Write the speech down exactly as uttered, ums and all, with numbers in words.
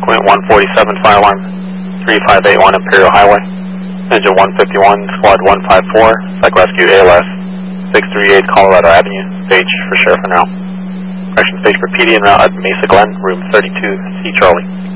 Quint one forty-seven, fire alarm three five eight one Imperial Highway. Engine one fifty-one, squad one five four, psych rescue A L S six three eight Colorado Avenue, stage for sheriff and now. Correction stage for P D en route at Mesa Glen, room thirty-two, C Charlie.